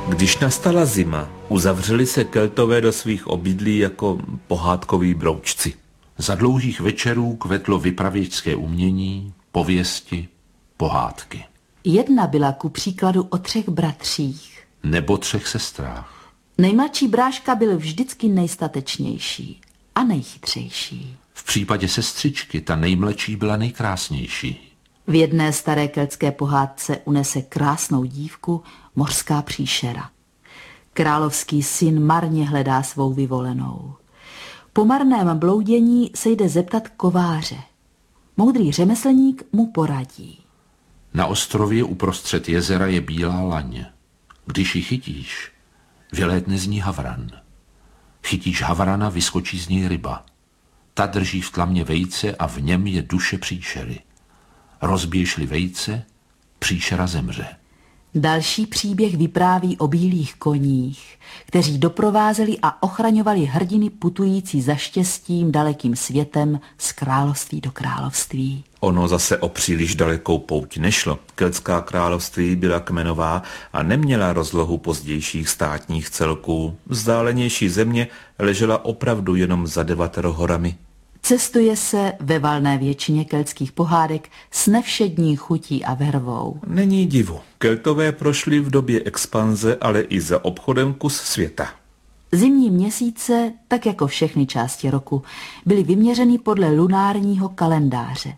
Když nastala zima, uzavřeli se Keltové do svých obydlí jako pohádkoví broučci. Za dlouhých večerů kvetlo vypravěčské umění, pověsti, pohádky. Jedna byla ku příkladu o 3 bratřích. Nebo 3 sestrách. Nejmladší bráška byl vždycky nejstatečnější a nejchytřejší. V případě sestřičky ta nejmladší byla nejkrásnější. V jedné staré keltské pohádce unese krásnou dívku mořská příšera. Královský syn marně hledá svou vyvolenou. Po marném bloudění se jde zeptat kováře. Moudrý řemeslník mu poradí. Na ostrově uprostřed jezera je bílá laň. Když ji chytíš, vylétne z ní havran. Chytíš havrana, vyskočí z něj ryba. Ta drží v tlamě vejce a v něm je duše příšery. Rozbiješ-li vejce, příšera zemře. Další příběh vypráví o bílých koních, kteří doprovázeli a ochraňovali hrdiny putující za štěstím dalekým světem z království do království. Ono zase o příliš dalekou pouť nešlo. Keltská království byla kmenová a neměla rozlohu pozdějších státních celků. Vzdálenější země ležela opravdu jenom za 9 horami. Cestuje se ve valné většině keltských pohádek s nevšední chutí a vervou. Není divu. Keltové prošli v době expanze, ale i za obchodem kus světa. Zimní měsíce, tak jako všechny části roku, byly vyměřeny podle lunárního kalendáře.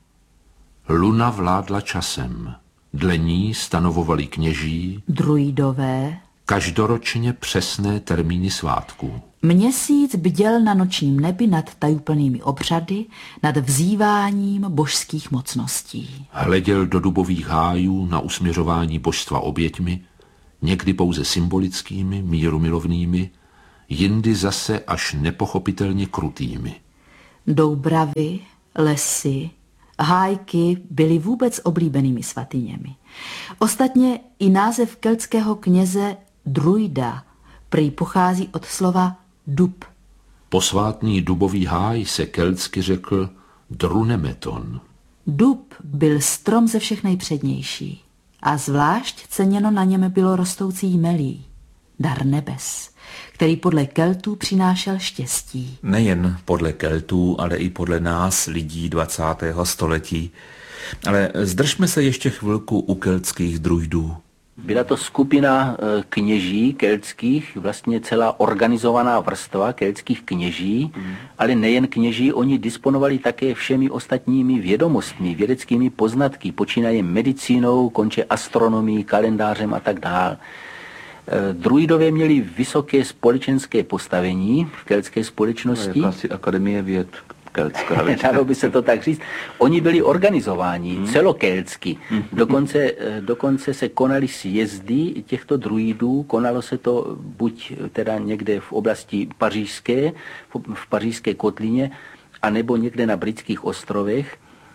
Luna vládla časem. Dle ní stanovovali kněží, druidové, každoročně přesné termíny svátků. Měsíc bděl na nočním nebi nad tajuplnými obřady, nad vzýváním božských mocností. Hleděl do dubových hájů na usměřování božstva oběťmi, někdy pouze symbolickými, mírumilovnými, jindy zase až nepochopitelně krutými. Doubravy, lesy, hájky byly vůbec oblíbenými svatyněmi. Ostatně i název keltského kněze druida prý pochází od slova dub. Posvátný dubový háj se keltsky řekl drunemeton. Dub byl strom ze všech nejpřednější a zvlášť ceněno na něm bylo rostoucí jmelí, dar nebes, který podle Keltů přinášel štěstí. Nejen podle Keltů, ale i podle nás, lidí 20. století. Ale zdržme se ještě chvilku u keltských druidů. Byla to skupina kněží keltských, vlastně celá organizovaná vrstva keltských kněží, ale nejen kněží, oni disponovali také všemi ostatními vědomostmi, vědeckými poznatky, počínaje medicínou, konče astronomií, kalendářem a tak dále. Druidové měli vysoké společenské postavení v keltské společnosti. Asi akademie věd keltská. Dalo by se to tak říct. Oni byli organizováni celokeltsky. Dokonce se konaly sjezdy těchto druidů. Konalo se to buď teda někde v oblasti pařížské, v pařížské kotlině, anebo někde na britských ostrovech.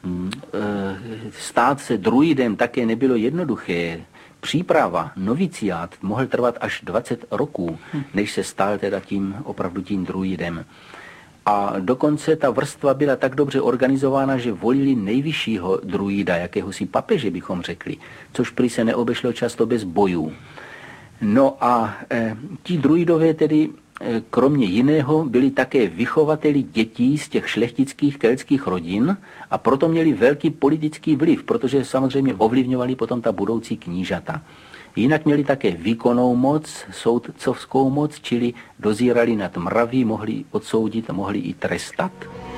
Stát se druidem také nebylo jednoduché. Příprava, noviciát mohl trvat až 20 roků, než se stal teda opravdu tím druidem. A dokonce ta vrstva byla tak dobře organizována, že volili nejvyššího druida, jakéhosi papeže bychom řekli, což prý se neobešlo často bez bojů. No a ti druidové tedy kromě jiného byli také vychovateli dětí z těch šlechtických keltských rodin a proto měli velký politický vliv, protože samozřejmě ovlivňovali potom ta budoucí knížata. Jinak měli také výkonnou moc, soudcovskou moc, čili dozírali nad mravy, mohli odsoudit a mohli i trestat.